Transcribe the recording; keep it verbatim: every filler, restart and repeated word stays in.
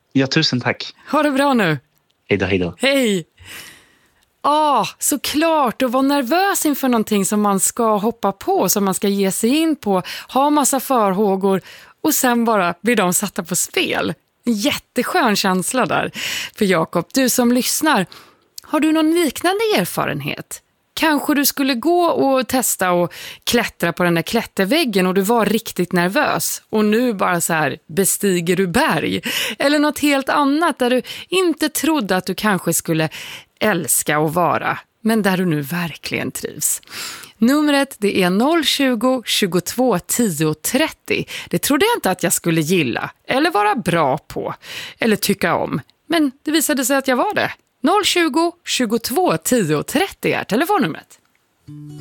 Ja, tusen tack. Ha det bra nu. Hej då, hej då. Hej. Ja, ah, såklart. Och vara nervös inför någonting som man ska hoppa på, som man ska ge sig in på. Ha massa förhågor och sen bara blir de satta på spel. En jätteskön känsla där. För Jakob, du som lyssnar, har du någon liknande erfarenhet? Kanske du skulle gå och testa och klättra på den där klätterväggen och du var riktigt nervös. Och nu bara så här bestiger du berg. Eller något helt annat där du inte trodde att du kanske skulle älska att vara. Men där du nu verkligen trivs. Numret det är noll tjugo, tjugotvå, tio, trettio. Det trodde jag inte att jag skulle gilla. Eller vara bra på. Eller tycka om. Men det visade sig att jag var det. noll tjugo, tjugotvå, tio, trettio är telefonnumret.